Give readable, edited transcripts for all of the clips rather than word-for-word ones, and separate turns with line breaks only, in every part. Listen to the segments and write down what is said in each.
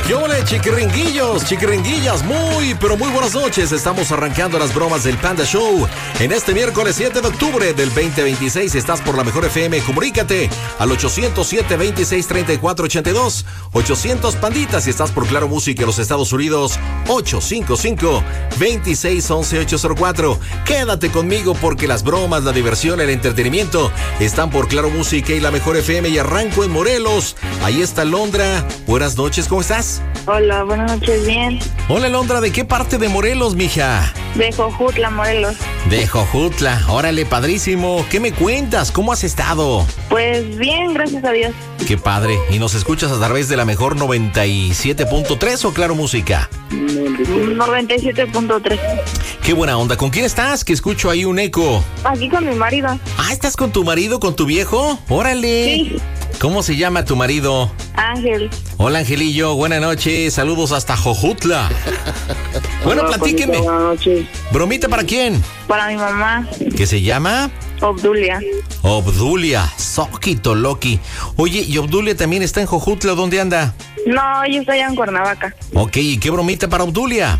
¡Yo hola, chiquiringuillos, chiquiringuillas! Muy, pero muy buenas noches. Estamos arrancando las bromas del Panda Show. En este miércoles 7 de octubre del 2026, estás por la Mejor FM. Comunícate al 807-2634-82. 800 Panditas. Si estás por Claro Música en los Estados Unidos, 855-2611-804. Quédate conmigo porque las bromas, la diversión, el entretenimiento están por Claro Música y la Mejor FM. Y arranco en Morelos. Ahí está Londra. Buenas noches, ¿cómo estás?
Hola, buenas noches, bien.
Hola, Londra, ¿de qué parte de Morelos, mija?
De Jojutla, Morelos.
De Jojutla, órale, padrísimo. ¿Qué me cuentas? ¿Cómo has estado?
Pues bien, gracias a Dios.
Qué padre. ¿Y nos escuchas a través de la Mejor 97.3 o Claro Música?
97.3.
Qué buena onda. ¿Con quién estás? Que escucho ahí un eco.
Aquí con mi marido.
Ah, ¿estás con tu marido, con tu viejo? Órale.
Sí.
¿Cómo se llama tu marido?
Ángel.
Hola, Angelillo. Buenas noches. Saludos hasta Jojutla. Bueno,
Hola,
platíqueme.
Buenas noches.
¿Bromita para quién?
Para mi mamá.
¿Qué se llama?
Obdulia.
Obdulia. Soquito Loki. Oye, ¿y Obdulia también está en Jojutla? ¿Dónde anda?
No, yo estoy en Cuernavaca.
Ok, ¿y qué bromita para Obdulia?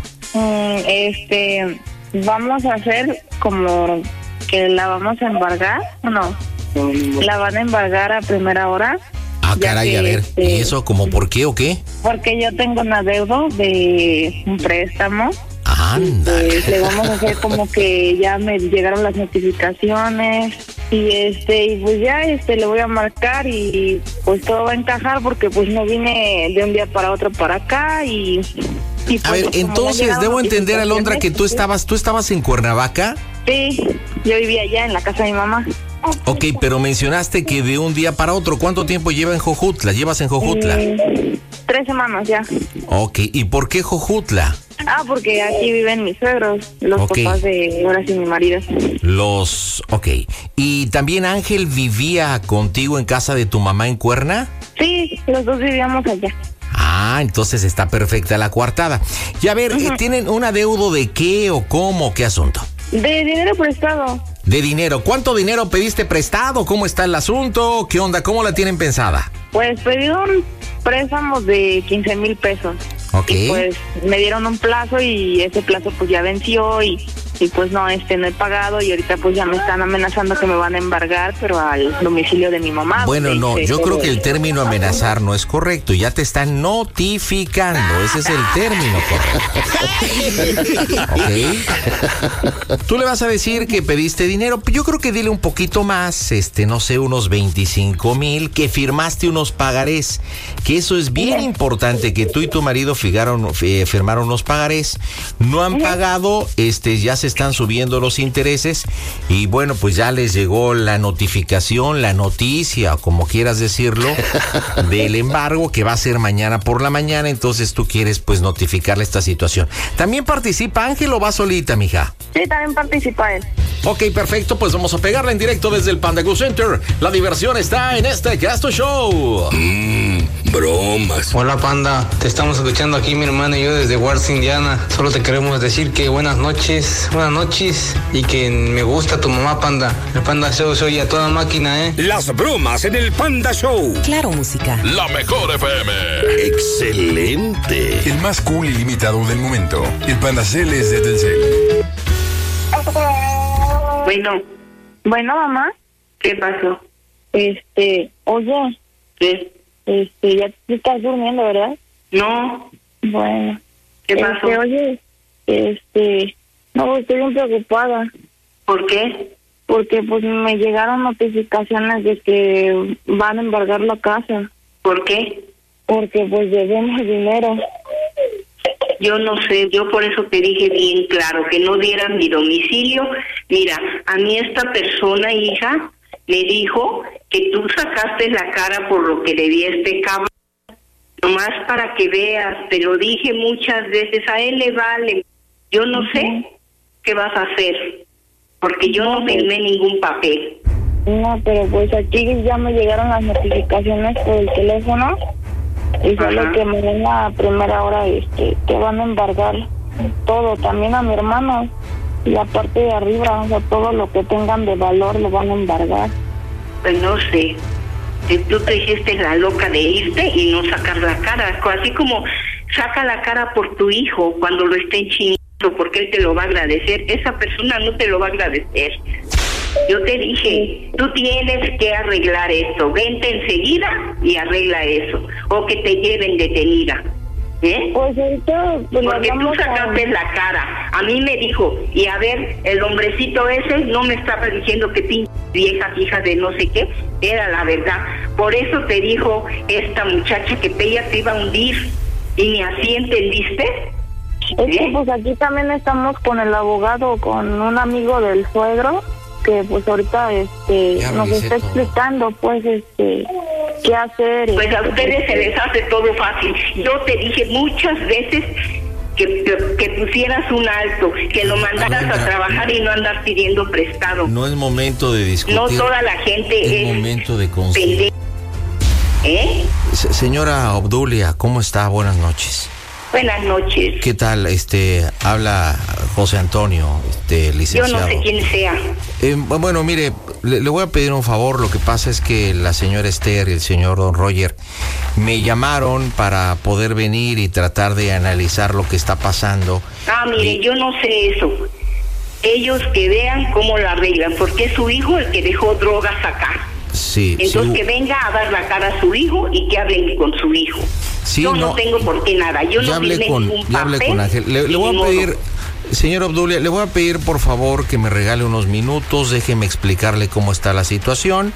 Vamos a hacer como que la vamos a embargar, ¿o no? La van a embargar a primera hora.
Ah, caray, a ver, ¿y eso como por qué o qué?
Porque yo tengo un adeudo de un préstamo.
Ándale.
Le vamos a hacer como que ya me llegaron las notificaciones y pues ya le voy a marcar y pues todo va a encajar porque pues no vine de un día para otro para acá y pues,
a ver, entonces debo entender, Alondra, que tú estabas en Cuernavaca.
Sí, yo vivía allá en la casa de mi mamá.
Ok, pero mencionaste que de un día para otro. ¿Cuánto tiempo llevas en Jojutla?
3 semanas ya.
Ok, ¿y por qué Jojutla?
Ah, porque aquí viven mis suegros, los papás de ahora sí mi marido.
Ok. ¿Y también Ángel vivía contigo en casa de tu mamá en Cuerna?
Sí, los dos vivíamos allá.
Ah, entonces está perfecta la coartada. Y a ver, ¿tienen un adeudo de qué o cómo? ¿Qué asunto?
De dinero prestado.
De dinero. ¿Cuánto dinero pediste prestado? ¿Cómo está el asunto? ¿Qué onda? ¿Cómo la tienen pensada?
Pues pedí un préstamo de 15,000 pesos.
Ok.
Y pues me dieron un plazo y ese plazo pues ya venció y pues no he pagado y ahorita pues ya me están amenazando que me van a embargar, pero al domicilio de mi mamá.
Bueno, no, yo creo que el término amenazar no es correcto, ya te están notificando, ese es el término correcto. Ok. Tú le vas a decir que pediste dinero, yo creo que dile un poquito más, no sé, unos 25,000, que firmaste unos pagarés, que eso es bien importante, que tú y tu marido firmaron unos pagarés, no han pagado, ya se están subiendo los intereses y bueno, pues ya les llegó la notificación, la noticia, o como quieras decirlo, del embargo que va a ser mañana por la mañana, entonces tú quieres pues notificarle esta situación. ¿También participa Ángel o va solita, mija?
Sí, también participa él.
Ok, perfecto, pues vamos a pegarla en directo desde el Panda Go Center. La diversión está en este Gasto Show.
Bromas.
Hola, Panda, te estamos escuchando aquí mi hermana y yo desde Wars, Indiana. Solo te queremos decir que buenas noches y que me gusta tu mamá, Panda. El Panda Show soy a toda máquina,
Las bromas en el Panda Show.
Claro Música.
La Mejor FM.
Excelente.
El más cool y limitado del momento. El Panda Cel es de Telcel.
Bueno, mamá.
¿Qué pasó?
Oye.
¿Qué?
Ya te estás durmiendo, ¿verdad?
No.
Bueno.
¿Qué pasó?
Oye, no, estoy bien preocupada.
¿Por qué?
Porque pues me llegaron notificaciones de que van a embargar la casa.
¿Por qué?
Porque pues debemos dinero.
Yo no sé, yo por eso te dije bien claro que no dieran mi domicilio. Mira, a mí esta persona, hija, me dijo que tú sacaste la cara por lo que debía cabrón. Nomás para que veas, te lo dije muchas veces, a él le vale. Yo no sé qué vas a hacer, porque yo no firmé ningún papel.
No, pero pues aquí ya me llegaron las notificaciones por el teléfono y solo que me den la primera hora que van a embargar todo, también a mi hermano y la parte de arriba, o sea, todo lo que tengan de valor lo van a embargar.
Pues no sé, tú te hiciste la loca de irte y no sacar la cara, así como saca la cara por tu hijo cuando lo estén chingando, porque él te lo va a agradecer. Esa persona no te lo va a agradecer. Yo te dije, tú tienes que arreglar esto, vente enseguida y arregla eso, o que te lleven detenida.
Pues ahorita
porque tú sacaste la cara. A mí me dijo, y a ver, el hombrecito ese no me estaba diciendo que pinche vieja hija de no sé qué, era la verdad. Por eso te dijo esta muchacha que ella te iba a hundir, y ni así entendiste.
Es que pues aquí también estamos con el abogado, con un amigo del suegro, que pues ahorita nos está explicando pues qué hacer.
Pues a ustedes se les hace todo fácil. Yo te dije muchas veces que pusieras un alto, que lo mandaras a trabajar y no andar pidiendo prestado.
No es momento de discutir.
No toda la gente
es momento de conciliar. Señora Obdulia, ¿cómo está? Buenas noches.
Buenas noches.
¿Qué tal? Habla José Antonio, licenciado.
Yo no sé quién sea.
Bueno, mire, le voy a pedir un favor. Lo que pasa es que la señora Esther y el señor Don Roger me llamaron para poder venir y tratar de analizar lo que está pasando.
Mire, yo no sé eso. Ellos que vean cómo lo arreglan, porque es su hijo el que dejó drogas acá.
Sí.
Entonces que venga a dar la cara a su hijo y que hablen con su hijo.
Sí,
yo no tengo por qué nada. Yo no
hablé con Ángel. Le voy a pedir, señor Obdulia, le voy a pedir por favor que me regale unos minutos, déjeme explicarle cómo está la situación.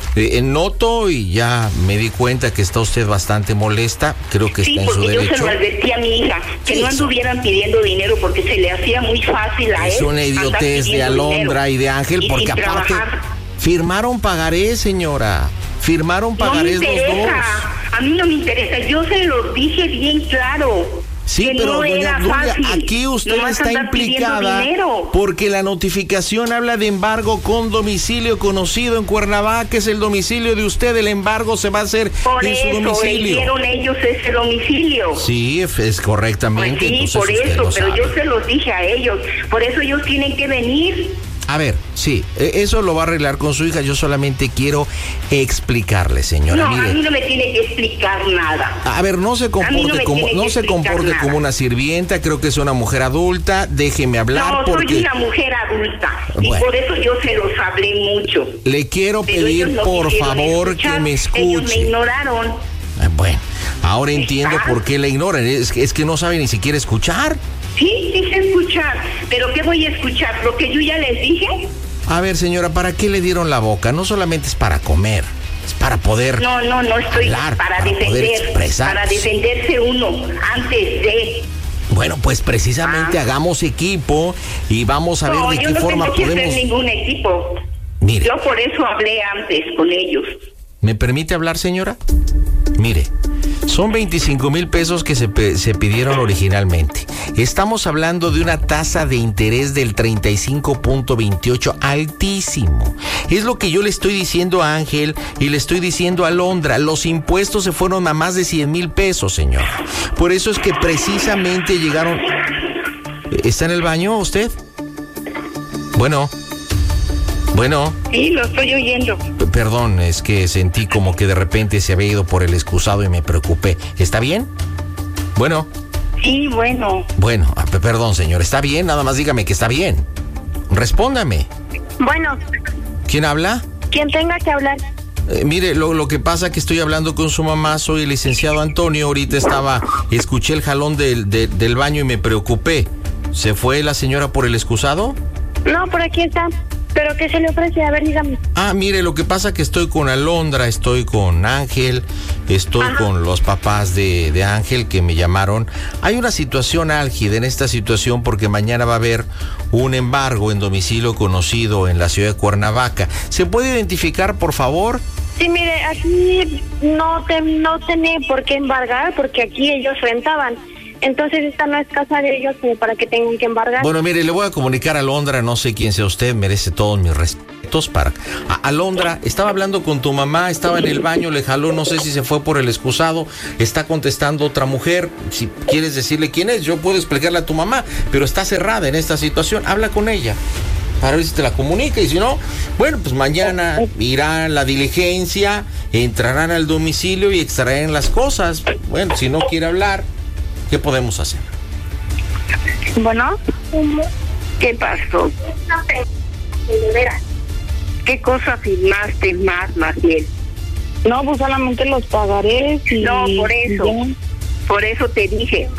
Noto y ya me di cuenta que está usted bastante molesta, creo que está en su derecho. Sí, porque yo se
lo advertí a mi hija, que no anduvieran pidiendo dinero porque se le hacía muy fácil a él.
Es una idiotez de Alondra y de Ángel, porque aparte firmaron pagarés, señora. Firmaron pagarés los dos.
A mí no me interesa, yo se los dije bien claro.
Sí,
que
pero
no
doña Obdulia, aquí usted
nomás
está implicada porque la notificación habla de embargo con domicilio conocido en Cuernavaca, que es el domicilio de usted. El embargo se va a hacer en su domicilio.
Por eso eligieron ellos ese domicilio.
Sí, es correctamente.
Pues sí, por eso, pero yo se los dije a ellos. Por eso ellos tienen que venir.
A ver, sí, eso lo va a arreglar con su hija. Yo solamente quiero explicarle, señora.
No,
mire,
a mí no me tiene que explicar nada.
A ver, no se comporte como una sirvienta. Creo que es una mujer adulta. Déjeme hablar.
No,
porque
soy una mujer adulta. Bueno, y por eso yo se los hablé mucho.
Le quiero pedir, por favor, que me escuche.
Ellos me ignoraron.
Bueno, ahora entiendo por qué la ignoran. Es que no sabe ni siquiera escuchar.
Sí, sé escuchar, pero ¿qué voy a escuchar? ¿Lo que yo ya les dije?
A ver, señora, ¿para qué le dieron la boca? No solamente es para comer, es para poder
No estoy
hablar,
para defender, para defenderse uno antes de...
Bueno, pues precisamente hagamos equipo y vamos a ver de qué forma podemos...
No, yo no tengo que hacer ningún equipo.
Mire.
Yo por eso hablé antes con ellos.
¿Me permite hablar, señora? Mire, son 25,000 pesos que se pidieron originalmente. Estamos hablando de una tasa de interés del 35.28, altísimo. Es lo que yo le estoy diciendo a Ángel y le estoy diciendo a Alondra. Los impuestos se fueron a más de 100,000 pesos, señor. Por eso es que precisamente llegaron... ¿Está en el baño usted? Bueno.
Sí, lo estoy oyendo.
Perdón, es que sentí como que de repente se había ido por el excusado y me preocupé. ¿Está bien? Bueno.
Sí, bueno.
Bueno, perdón, señor. ¿Está bien? Nada más dígame que está bien. Respóndame.
Bueno.
¿Quién habla?
Quien tenga que hablar.
Mire, lo que pasa que estoy hablando con su mamá, soy el licenciado Antonio. Ahorita escuché el jalón del baño y me preocupé. ¿Se fue la señora por el excusado?
No, por aquí está. ¿Pero qué se le ofrece? A ver, dígame.
Mire, lo que pasa que estoy con Alondra, estoy con Ángel, estoy con los papás de Ángel que me llamaron. Hay una situación álgida en esta situación porque mañana va a haber un embargo en domicilio conocido en la ciudad de Cuernavaca. ¿Se puede identificar, por favor?
Sí, mire, aquí no tiene por qué embargar porque aquí ellos rentaban. Entonces esta no es casa de ellos como para que tengan que embargar.
Bueno, mire, le voy a comunicar a Alondra, no sé quién sea usted, merece todos mis respetos para... Alondra, estaba hablando con tu mamá, estaba en el baño, le jaló, no sé si se fue por el excusado, está contestando otra mujer, si quieres decirle quién es, yo puedo explicarle a tu mamá, pero está cerrada en esta situación, habla con ella para ver si te la comunica y si no, bueno, pues mañana irá la diligencia, entrarán al domicilio y extraerán las cosas. Bueno, si no quiere hablar... ¿Qué podemos hacer?
Bueno,
¿Qué pasó? ¿Qué cosa firmaste más bien?
no, pues solamente los pagarés y...
No, por eso.
y ya.
Por eso te dije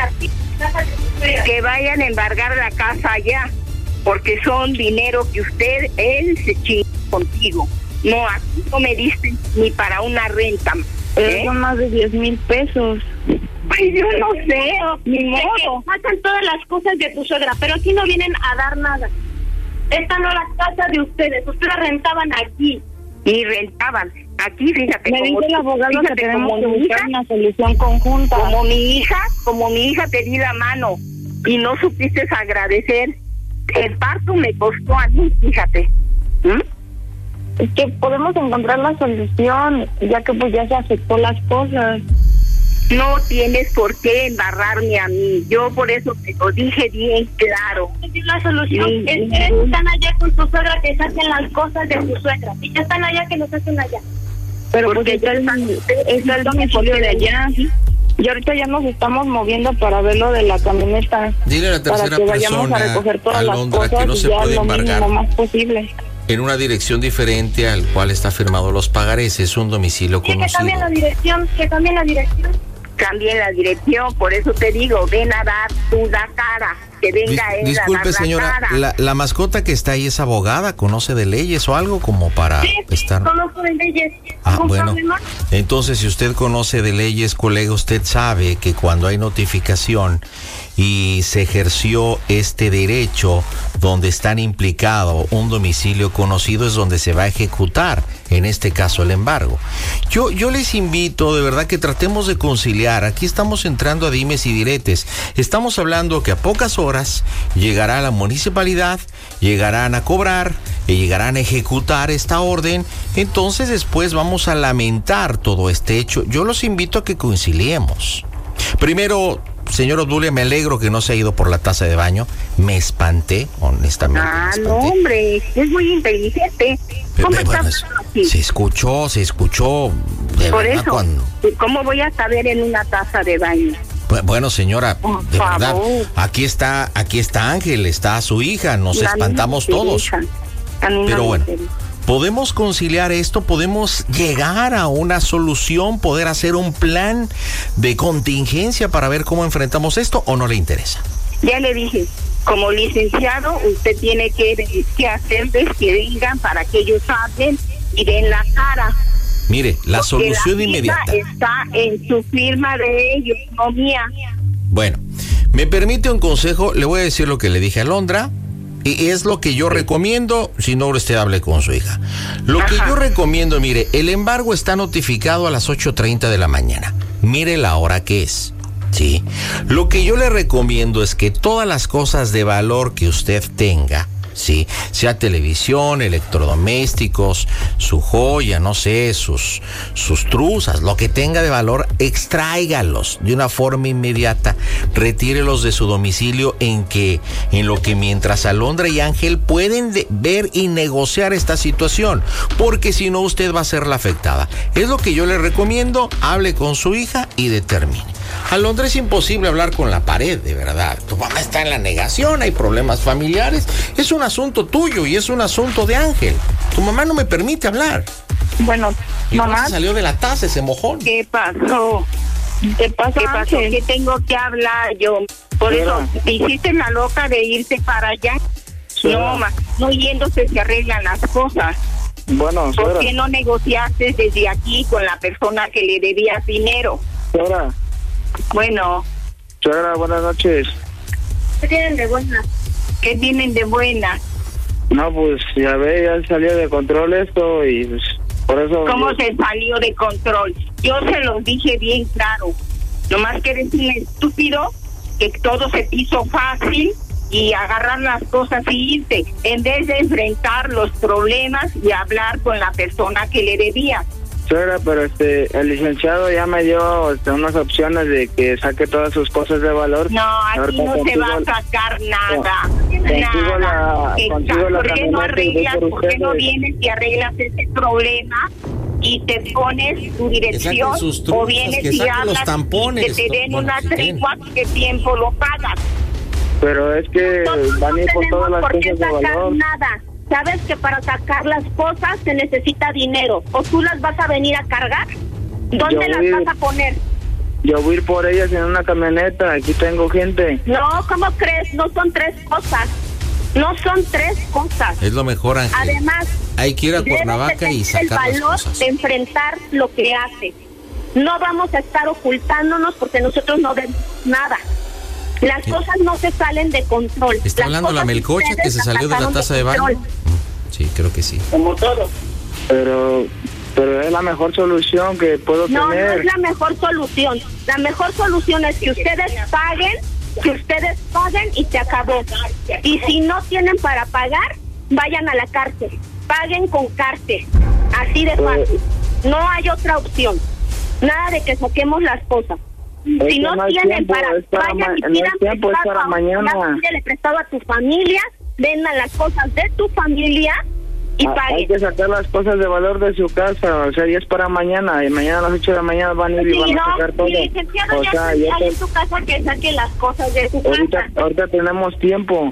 que vayan a embargar la casa allá, porque son dinero que él se chingó contigo. No, aquí no me diste ni para una renta.
Son más de 10,000 pesos.
Pues yo no sé, ni modo.
Hacen todas las cosas de tu suegra, pero aquí no vienen a dar nada. Esta no es la casa de ustedes rentaban aquí.
Y rentaban. Aquí, fíjate.
Me dice el abogado que tenemos que
mi
buscar
hija,
una solución conjunta.
como mi hija te di la mano y no supiste agradecer. El parto me costó a mí, fíjate.
Es que podemos encontrar la solución, ya que pues ya se aceptó las cosas.
No tienes por qué embarrarme a mí. Yo por eso te lo dije bien claro.
La solución es que están allá con tu suegra, que saquen las cosas de tu suegra. Y ya están allá, que los hacen allá.
Pero
Porque
pues está el domicilio de allá. Y ahorita ya nos estamos moviendo para ver lo de la camioneta.
Dile a la
Para
tercera
que vayamos a
persona,
recoger todas las
Alondra,
cosas
que no
y
se
ya
puede
lo
embargar
mínimo más posible.
en una dirección diferente al cual está firmado los pagarés. Es un domicilio
Sí, que
conocido.
cambien la dirección,
Cambié la dirección, por eso te digo, ven a dar tú la cara, que venga él a
Disculpe,
dar
señora,
la cara.
la mascota que está ahí es abogada, conoce de leyes o algo como para estar...
conozco de leyes.
Ah,
¿Algún
bueno.
problema?
Entonces, si usted conoce de leyes, colega, usted sabe que cuando hay notificación y se ejerció este derecho donde están implicado un domicilio conocido, es donde se va a ejecutar, en este caso, el embargo. Yo les invito, de verdad, que tratemos de conciliar. Aquí estamos entrando a dimes y diretes. Estamos hablando que a pocas horas llegará la municipalidad, llegarán a cobrar y llegarán a ejecutar esta orden. Entonces después vamos a lamentar todo este hecho. Yo los invito a que conciliemos. Primero, señor Obdulia, me alegro que no se ha ido por la taza de baño. Me espanté, honestamente.
Ah,
me
no,
espanté.
hombre, es muy inteligente. ¿Cómo
Bueno,
estás así?
se escuchó, de
Por
verdad,
eso,
cuando...
¿cómo voy a saber en una taza de baño?
Bueno, señora,
Por
de verdad,
favor.
aquí está Ángel, está su hija, nos
A mí no
espantamos
me
todos.
interesa. A mí no
Pero
me
bueno,
interesa.
podemos conciliar esto, podemos llegar a una solución, poder hacer un plan de contingencia para ver cómo enfrentamos esto, ¿o no le interesa?
Ya le dije, como licenciado, usted tiene que hacerles que vengan para que ellos hablen y den la cara.
Mire, la
Porque
solución
la
inmediata.
firma está en su firma de ellos, no mía.
Bueno, me permite un consejo, le voy a decir lo que le dije a Alondra, y es lo que yo recomiendo, si no usted hable con su hija. Lo que yo recomiendo, mire, el embargo está notificado a las 8:30 de la mañana. Mire la hora que es. Sí. Lo que yo le recomiendo es que todas las cosas de valor que usted tenga, sí, sea televisión, electrodomésticos, su joya, no sé, sus truzas, lo que tenga de valor, extráigalos de una forma inmediata, retírelos de su domicilio en lo que mientras Alondra y Ángel pueden ver y negociar esta situación, porque si no usted va a ser la afectada. Es lo que yo le recomiendo, hable con su hija y determine. Alondra, es imposible hablar con la pared, de verdad. Tu mamá está en la negación, hay problemas familiares. Es un asunto tuyo y es un asunto de Ángel. Tu mamá no me permite hablar.
Bueno,
Y
mamá,
se salió de la taza ese mojón.
¿Qué pasó?
¿qué pasa,
¿Qué pasó?
Ángel?
¿Qué tengo que hablar yo? Por eso, ¿te hiciste la loca de irte para allá? No, no yéndose se arreglan las cosas.
Bueno,
¿Por
suegra,
qué no negociaste desde aquí con la persona que le debías dinero?
suegra,
Bueno,
suegra, buenas noches.
¿Qué tienen de buena?
¿qué tienen de buena?
No, pues ya ve, ya salió de control esto y pues, por eso...
¿Cómo se salió de control? Yo se los dije bien claro. Nomás que eres un estúpido, que todo se te hizo fácil y agarrar las cosas y irte, en vez de enfrentar los problemas y hablar con la persona que le debía.
Suegra, pero el licenciado ya me dio unas opciones de que saque todas sus cosas de valor.
No, aquí
Ahorita
no se va a
consigo-
sacar nada.
consigo
Nada.
consigo la
¿Por qué no
camioneta y voy
arreglas?
por
¿Por qué no
ustedes.
vienes y arreglas ese problema?
y te pones tu dirección
sus trucos,
o vienes
que
y
saquen
hablas
los tampones,
y que te den
bueno,
una
si
tregua, ¿qué tiempo lo pagas?
Pero es que
Nosotros
van a ir
no
por todas
tenemos
las
por qué
cosas de
sacar
valor.
nada. Sabes que para sacar las cosas se necesita dinero. ¿O tú las vas a venir a cargar? ¿Dónde
Yo
las
voy-
vas a poner?
Yo voy a ir por ellas en una camioneta, aquí tengo gente.
No, ¿cómo crees? No son 3 cosas. No son 3 cosas.
Es lo mejor, Ángel.
Además,
Hay que ir a
debes de
Cuernavaca y
tener el
sacar las
valor
cosas.
de enfrentar lo que haces. No vamos a estar ocultándonos porque nosotros no vemos nada. Las cosas no se salen de control.
Está
Las
hablando la
cosas
melcocha que
ustedes
se salió de la
sacaron
taza de baño.
control.
Sí, creo que sí.
Como todo.
Pero es la mejor solución que puedo
No, no
tener.
es la mejor solución. La mejor solución es que ustedes paguen y se acabó. Y si no tienen para pagar, vayan a la cárcel. Paguen con cárcel. Así de fácil. No hay otra opción. Nada de que saquemos las cosas.
Es
Si
que
no
no hay
tienen
tiempo,
para,
es para
vayan y
no hay
pidan
tiempo, es para mañana.
Pídele prestado a tu familia, vendan las cosas de tu familia y
Hay
paguen.
que sacar las cosas de valor de su casa, o sea, ya es para mañana, y mañana a las 8 de la mañana van a ir y
Sí,
van a
no,
sacar todo.
mi licenciado
O
ya
sea,
está
ya
ahí en tu casa que saque las cosas de su casa.
ahorita tenemos tiempo.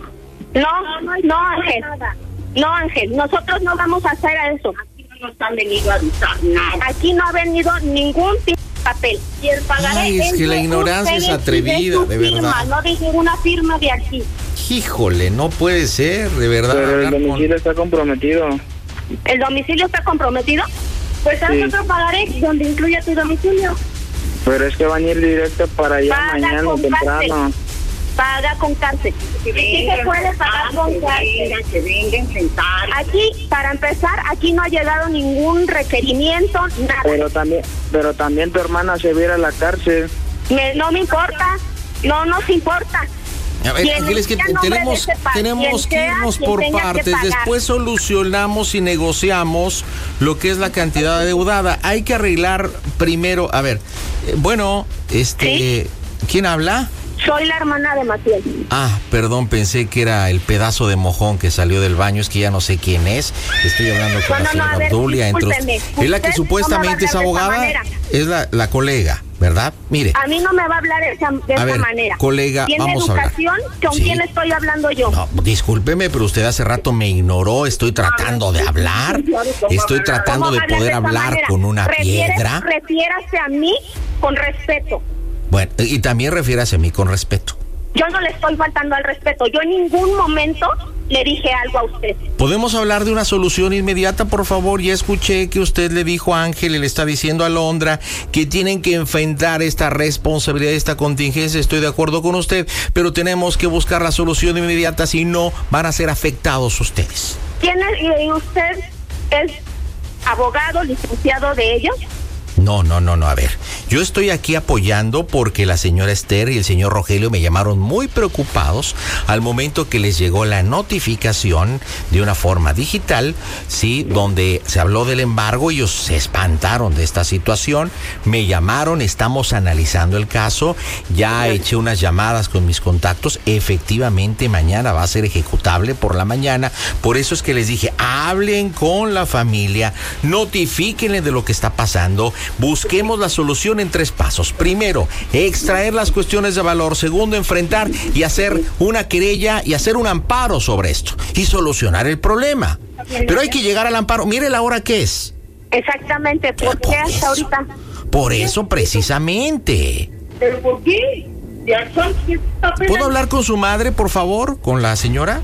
No, Ángel. No, Ángel, nosotros no vamos a hacer eso. Aquí no nos han venido a avisar nada. Aquí no ha venido ningún tipo de papel. Y el pagaré
Ay, es que la
de
ignorancia es
ustedes y
atrevida,
su
de
firma,
verdad.
no de ninguna firma de aquí.
Híjole, no puede ser, de verdad.
Pero el
hablar con-
domicilio está comprometido.
¿El domicilio está comprometido? Pues haz
Sí.
otro pagaré donde incluya tu domicilio.
Pero es que van a ir directo para allá
Paga
mañana
con
temprano.
cárcel. Paga con cárcel. Sí se puede pagar con cárcel.
Que vengan, sentar.
Aquí, para empezar, aquí no ha llegado ningún requerimiento, nada.
Pero también tu hermana se va a ir a la cárcel.
No me importa, no nos importa.
A ver,
Quien
Ángel, es que
esté a nombre de
tenemos,
ese
tenemos que
quien sea,
irnos
quien
por
tenga que
partes.
pagar.
Después solucionamos y negociamos lo que es la cantidad adeudada. Hay que arreglar primero. A ver, bueno,
¿Sí?
¿quién habla?
Soy la hermana de Maciel.
Ah, perdón, pensé que era el pedazo de mojón que salió del baño, es que ya no sé quién es. Estoy hablando con la señora
a ver,
Obdulia.
discúlpeme.
Es la que
Usted
supuestamente
no
es
me va a hablar de
abogada,
esa manera.
es la colega, ¿verdad? Mire,
A mí no me va a hablar de esa
ver,
manera.
colega,
¿Tiene
vamos a hablar.
educación? ¿Con
Sí.
quién estoy hablando yo?
no, discúlpeme, pero usted hace rato me ignoró. Estoy tratando de hablar, estoy tratando
¿Cómo
de
va a hablar
poder
esa
hablar
manera?
con una piedra.
Refiérase a mí con respeto.
Bueno, y también refiérase a mí con respeto.
Yo no le estoy faltando al respeto. Yo en ningún momento le dije algo a usted.
¿Podemos hablar de una solución inmediata, por favor? Ya escuché que usted le dijo a Ángel y le está diciendo a Londra que tienen que enfrentar esta responsabilidad, esta contingencia. Estoy de acuerdo con usted, pero tenemos que buscar la solución inmediata, si no van a ser afectados ustedes.
¿Quién es? ¿Y usted es abogado, licenciado de ellos?
No, a ver, yo estoy aquí apoyando porque la señora Esther y el señor Rogelio me llamaron muy preocupados al momento que les llegó la notificación de una forma digital, sí, donde se habló del embargo. Ellos se espantaron de esta situación, me llamaron, estamos analizando el caso, ya eché unas llamadas con mis contactos, efectivamente mañana va a ser ejecutable por la mañana, por eso es que les dije, hablen con la familia, notifíquenle de lo que está pasando. Busquemos la solución en 3 pasos. Primero, extraer las cuestiones de valor. Segundo, enfrentar y hacer una querella y hacer un amparo sobre esto y solucionar el problema. Pero hay que llegar al amparo. Mire la hora que es.
Exactamente. ¿Por qué hasta ahorita?
Por eso precisamente.
¿Pero por qué? Ya son
¿Puedo hablar con su madre, por favor? ¿Con la señora?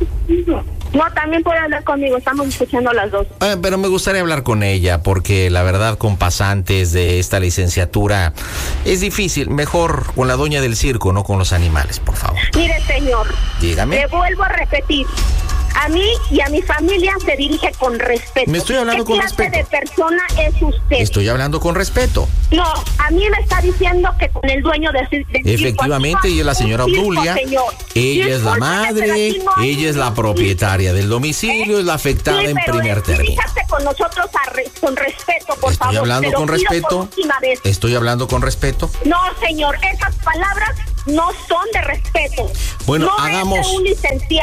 No, también puede hablar conmigo. Estamos escuchando las dos.
Pero me gustaría hablar con ella porque la verdad con pasantes de esta licenciatura es difícil. Mejor con la doña del circo, no con los animales, por favor.
Mire, señor.
Dígame.
Le vuelvo a repetir. A mí y a mi familia se dirige con respeto.
Me estoy hablando con respeto.
¿Qué clase de persona es usted?
Estoy hablando con respeto.
No, a mí me está diciendo que con el dueño de
Efectivamente, ella es la señora Obdulia. Ella es la madre, ella es la propietaria del domicilio, es la afectada en primer término.
Diríjase con nosotros con respeto, por favor.
Estoy hablando con respeto. Estoy hablando con respeto.
No, señor, esas palabras no son de respeto.
Bueno,
no
hagamos.
es de un licenciado.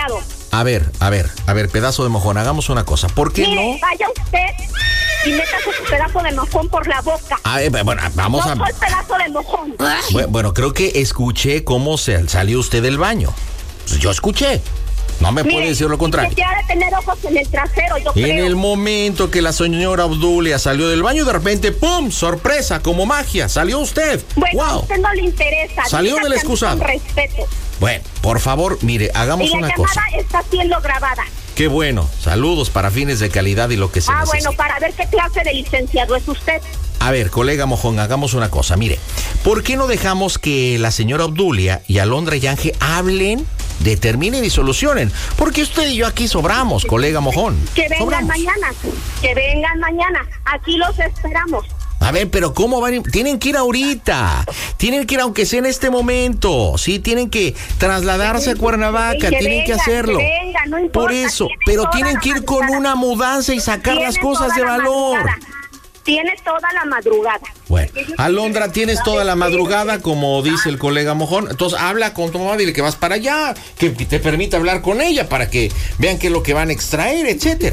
A ver, pedazo de mojón, hagamos una cosa. ¿Por qué
Mire,
no?
vaya usted y métase su pedazo de mojón por la boca.
A ver, bueno, vamos
no soy pedazo de mojón.
Bueno, creo que escuché cómo salió usted del baño. Pues yo escuché. No me puede decir lo contrario.
Que ha de tener ojos en el trasero, yo creo.
En el momento que la señora Obdulia salió del baño, de repente, ¡pum! ¡Sorpresa! Como magia, salió usted.
Bueno,
¡Wow!
a usted no le interesa.
Salió del excusado.
Con respeto.
Bueno, por favor, mire, hagamos una cosa.
Y la llamada está siendo grabada.
Qué bueno. Saludos para fines de calidad y lo que se necesite.
Bueno, para ver qué clase de licenciado es usted.
A ver, colega mojón, hagamos una cosa. Mire, ¿por qué no dejamos que la señora Obdulia y Alondra Yange hablen, determinen y solucionen? Porque usted y yo aquí sobramos, colega mojón.
Que vengan
sobramos.
mañana. Que vengan mañana. Aquí los esperamos.
A ver, pero ¿cómo van? Tienen que ir ahorita. Tienen que ir aunque sea en este momento. Sí, tienen que trasladarse a Cuernavaca. Tienen que hacerlo.
Venga, no importa.
Por eso, pero tienen que ir con una mudanza y sacar las cosas de valor.
Tiene toda la madrugada.
Bueno, Alondra, tienes toda la madrugada, como dice el colega mojón. Entonces habla con tu mamá, dile que vas para allá, que te permite hablar con ella para que vean qué es lo que van a extraer, etcétera.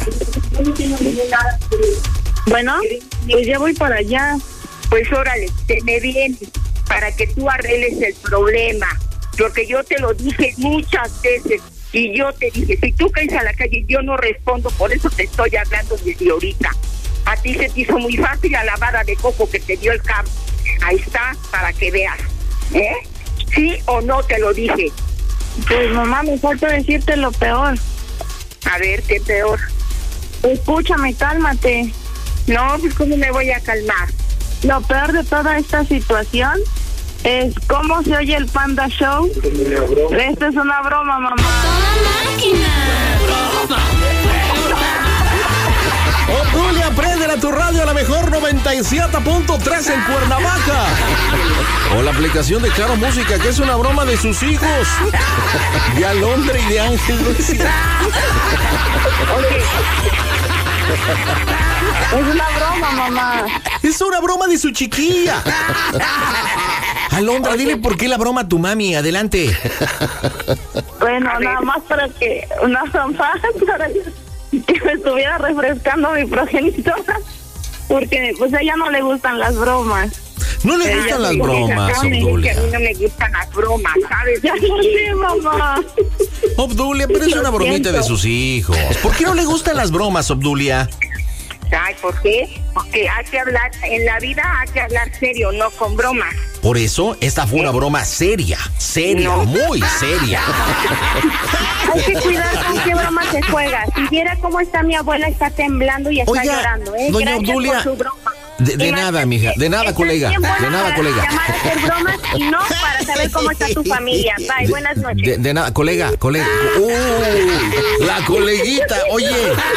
Bueno, pues ya voy para allá.
Pues órale, te me vienes para que tú arregles el problema. Porque yo te lo dije muchas veces y yo te dije, si tú caes a la calle, yo no respondo, por eso te estoy hablando desde ahorita. A ti se te hizo muy fácil la lavada de coco que te dio el campo. Ahí está, para que veas. ¿Sí o no te lo dije?
Pues mamá, me falta decirte lo peor.
A ver, ¿qué peor?
Escúchame, cálmate.
No, pues ¿cómo me voy a calmar?
Lo peor de toda esta situación es cómo se oye el Panda Show. Esto es una broma, mamá.
Obdulia, préndele a tu radio a la mejor 97.3 en Cuernavaca. O la aplicación de Claro Música, que es una broma de sus hijos. De Alondra y de Ángel.
Es una broma, mamá.
Es una broma de su chiquilla. Alondra, dile por qué la broma a tu mami. Adelante.
Bueno, nada más para que una broma para que me estuviera refrescando mi progenitora, porque pues a ella no le gustan las bromas.
No le gustan las bromas, Obdulia.
A mí no me gustan las bromas, ¿sabes?
Ya lo sé, mamá.
Obdulia, pero es una bromita de sus hijos. ¿Por qué no le gustan las bromas, Obdulia?
Ay, ¿por qué? Porque hay que hablar, en la vida hay que hablar serio, no con bromas.
Por eso, esta fue una broma seria, no. Muy seria.
Hay que cuidar con qué broma se juega. Si viera cómo está mi abuela, está temblando y está llorando.
Doña
Gracias
Obdulia,
por su broma.
De nada, mija, de nada, colega. De nada, colega.
Llamar a hacer bromas y no para saber cómo está tu familia. Bye, buenas noches.
De nada, colega. La coleguita, oye.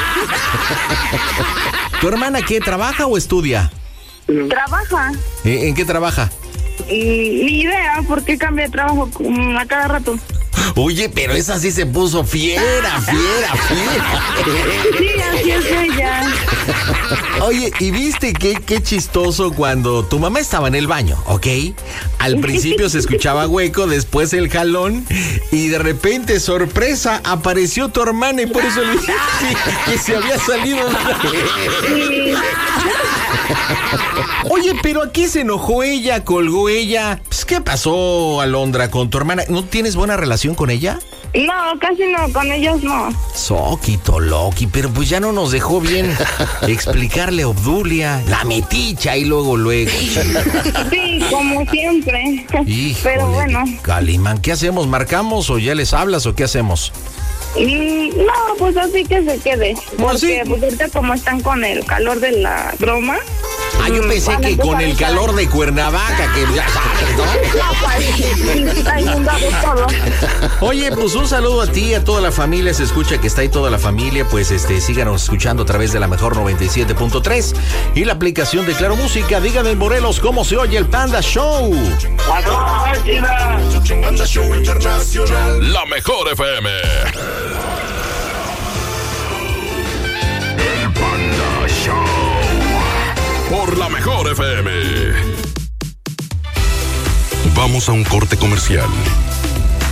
¿Tu hermana qué, trabaja o estudia?
Trabaja.
¿En qué trabaja?
Ni idea, ¿por qué cambia de trabajo a cada rato?
Oye, pero esa sí se puso fiera.
Sí, así es ella.
Oye, ¿y viste qué chistoso cuando tu mamá estaba en el baño, ok? Al principio se escuchaba hueco, después el jalón, y de repente, sorpresa, apareció tu hermana y por eso le dije que se había salido. Oye, pero ¿a qué se enojó ella? ¿Colgó ella? Pues, ¿qué pasó, Alondra, con tu hermana? ¿No tienes buena relación con ella?
No, casi no, con ellos no.
Soquito Loki, pero pues ya no nos dejó bien explicarle a Obdulia, la meticha y luego.
Sí, como siempre.
Híjole,
pero bueno.
Calimán, ¿qué hacemos? ¿Marcamos o ya les hablas o qué hacemos?
No, pues así que se quede. Porque
¿sí?
pues ahorita como están con el calor de la broma.
Yo pensé que con el calor de Cuernavaca, que ya sabes, ¿no? Oye, pues un saludo a ti, a toda la familia, se escucha que está ahí toda la familia, pues síganos escuchando a través de la mejor 97.3 y la aplicación de Claro Música. Díganme en Morelos cómo se oye el Panda Show.
La mejor FM. El Panda Show. Por la mejor FM. Vamos a un corte comercial.